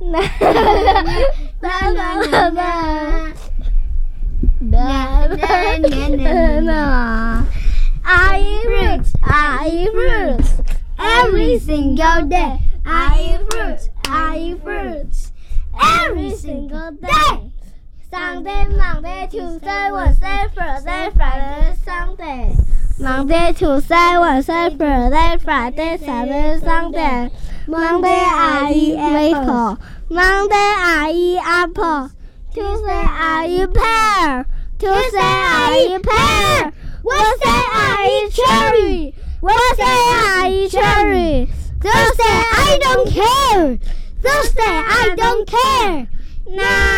I eat fruits every single day. I eat fruits every single day. Sunday, Monday, Tuesday, Wednesday, Thursday, Friday, Sunday. Monday, Tuesday, Wednesday, Thursday, Friday, Saturday, Sunday. Monday I eat apple. Monday I eat apple. Tuesday I eat pear. Tuesday I eat pear. Wednesday I eat cherry. Wednesday I eat cherry. Thursday I don't care. Thursday I don't care. Now